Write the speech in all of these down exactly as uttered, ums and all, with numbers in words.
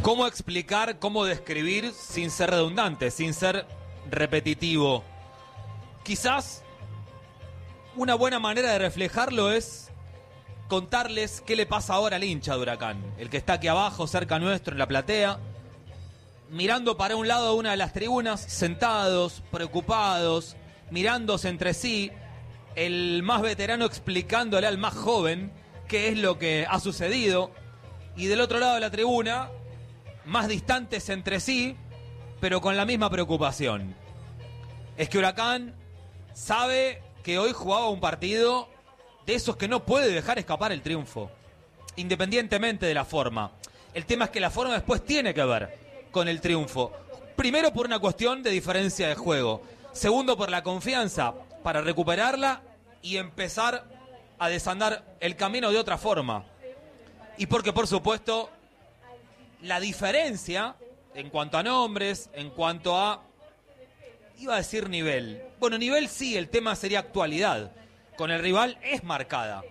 ¿Cómo explicar, cómo describir sin ser redundante, sin ser repetitivo? Quizás una buena manera de reflejarlo es contarles qué le pasa ahora al hincha de Huracán, el que está aquí abajo, cerca nuestro, en la platea, mirando para un lado de una de las tribunas, sentados, preocupados, mirándose entre sí, el más veterano explicándole al más joven qué es lo que ha sucedido, y del otro lado de la tribuna, más distantes entre sí, pero con la misma preocupación. Es que Huracán sabe que hoy jugaba un partido de esos que no puede dejar escapar el triunfo, independientemente de la forma. El tema es que la forma después tiene que ver con el triunfo. Primero por una cuestión de diferencia de juego. Segundo por la confianza para recuperarla y empezar a desandar el camino de otra forma. Y porque, por supuesto, la diferencia en cuanto a nombres, en cuanto a... iba a decir nivel. Bueno, nivel sí, el tema sería actualidad. Con el rival es marcada.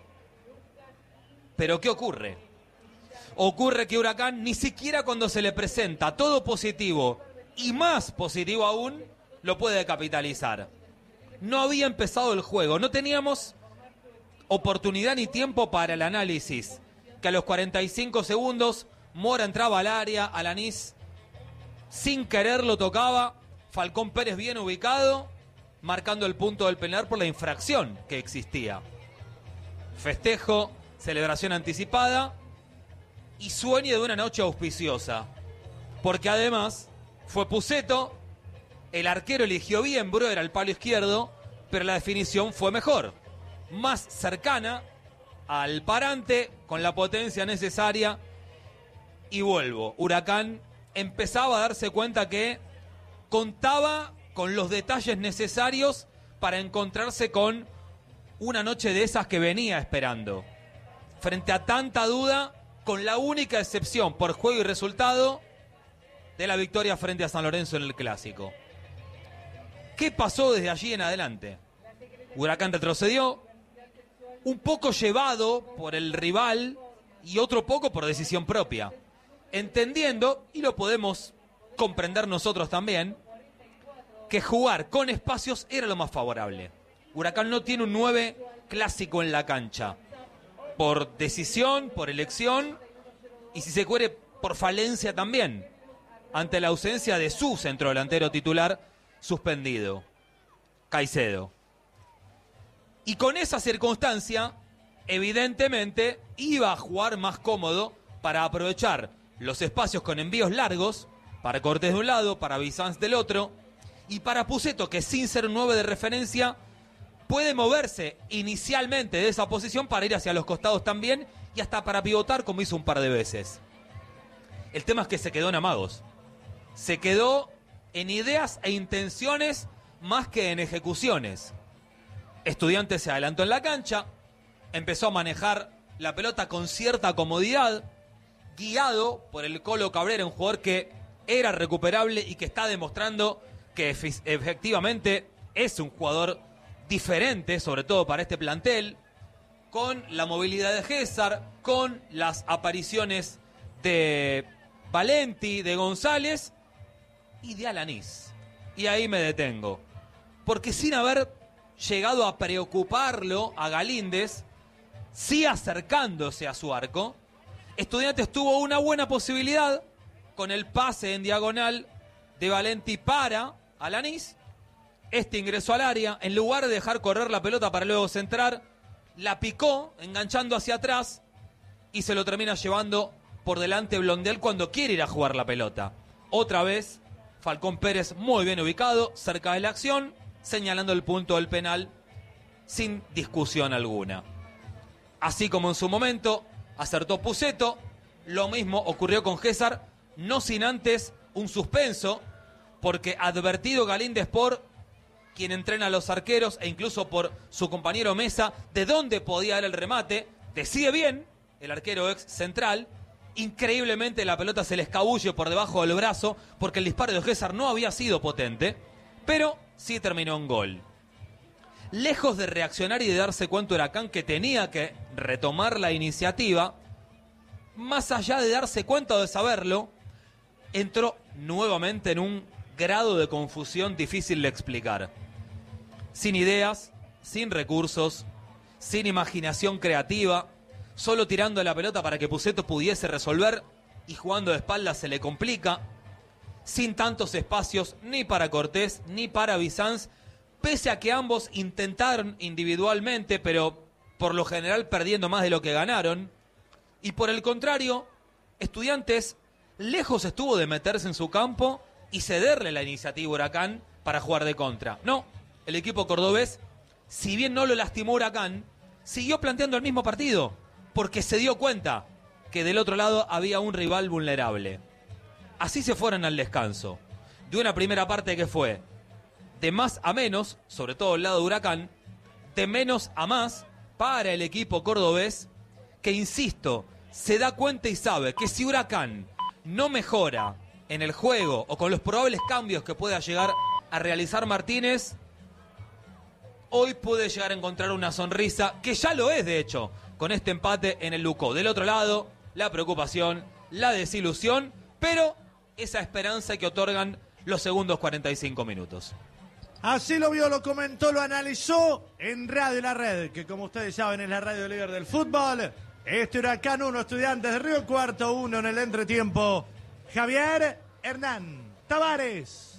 Pero ¿qué ocurre? Ocurre que Huracán ni siquiera cuando se le presenta todo positivo y más positivo aún, lo puede capitalizar. No había empezado el juego, no teníamos oportunidad ni tiempo para el análisis. Que a los cuarenta y cinco segundos Mora entraba al área, Alanís sin querer lo tocaba, Falcón Pérez bien ubicado, marcando el punto del penal por la infracción que existía. Festejo, celebración anticipada y sueño de una noche auspiciosa. Porque además fue Pusetto, el arquero eligió bien, Bro era el palo izquierdo, pero la definición fue mejor, más cercana al parante, con la potencia necesaria. Y vuelvo, Huracán empezaba a darse cuenta que contaba con los detalles necesarios para encontrarse con una noche de esas que venía esperando. Frente a tanta duda, con la única excepción por juego y resultado de la victoria frente a San Lorenzo en el Clásico. ¿Qué pasó desde allí en adelante? Huracán retrocedió, un poco llevado por el rival y otro poco por decisión propia, entendiendo, y lo podemos comprender nosotros también, que jugar con espacios era lo más favorable. Huracán no tiene un nueve clásico en la cancha, por decisión, por elección, y si se quiere, por falencia también, ante la ausencia de su centrodelantero titular suspendido, Caicedo. Y con esa circunstancia, evidentemente, iba a jugar más cómodo para aprovechar los espacios con envíos largos, para Cortés de un lado, para Bizanz del otro, y para Pusetto, que sin ser un nueve de referencia, puede moverse inicialmente de esa posición para ir hacia los costados también, y hasta para pivotar como hizo un par de veces. El tema es que se quedó en amagos. Se quedó en ideas e intenciones más que en ejecuciones. Estudiantes se adelantó en la cancha, empezó a manejar la pelota con cierta comodidad, guiado por el Colo Cabrera, un jugador que era recuperable y que está demostrando que efectivamente es un jugador diferente, sobre todo para este plantel, con la movilidad de Gésar, con las apariciones de Valenti, de González y de Alanís. Y ahí me detengo, porque sin haber llegado a preocuparlo a Galíndez, sí acercándose a su arco, Estudiantes tuvo una buena posibilidad con el pase en diagonal de Valenti para Alanís. Este ingresó al área, en lugar de dejar correr la pelota para luego centrar, la picó, enganchando hacia atrás, y se lo termina llevando por delante Blondel cuando quiere ir a jugar la pelota. Otra vez, Falcón Pérez muy bien ubicado, cerca de la acción, señalando el punto del penal sin discusión alguna. Así como en su momento acertó Pusetto, lo mismo ocurrió con Gésar, no sin antes un suspenso, porque advertido Galíndez por quien entrena a los arqueros e incluso por su compañero Mesa de dónde podía dar el remate, decide bien el arquero ex central. Increíblemente la pelota se le escabulle por debajo del brazo porque el disparo de Gésar no había sido potente, pero sí terminó en gol. Lejos de reaccionar y de darse cuenta Huracán que tenía que retomar la iniciativa, más allá de darse cuenta o de saberlo, entró nuevamente en un grado de confusión difícil de explicar. Sin ideas, sin recursos, sin imaginación creativa, solo tirando la pelota para que Pusetto pudiese resolver y jugando de espaldas se le complica, sin tantos espacios ni para Cortés ni para Bizanz, pese a que ambos intentaron individualmente, pero por lo general perdiendo más de lo que ganaron. Y por el contrario, Estudiantes lejos estuvo de meterse en su campo y cederle la iniciativa a Huracán para jugar de contra. No, el equipo cordobés, si bien no lo lastimó Huracán, siguió planteando el mismo partido, porque se dio cuenta que del otro lado había un rival vulnerable. Así se fueron al descanso, de una primera parte que fue de más a menos, sobre todo el lado de Huracán, de menos a más para el equipo cordobés, que insisto, se da cuenta y sabe que si Huracán no mejora en el juego o con los probables cambios que pueda llegar a realizar Martínez, hoy puede llegar a encontrar una sonrisa, que ya lo es de hecho, con este empate en el Luco. Del otro lado, la preocupación, la desilusión, pero esa esperanza que otorgan los segundos cuarenta y cinco minutos. Así lo vio, lo comentó, lo analizó en Radio La Red, que como ustedes saben es la radio líder del fútbol. Este Huracán uno, Estudiantes de Río Cuarto uno en el entretiempo. Javier Hernán Tavares.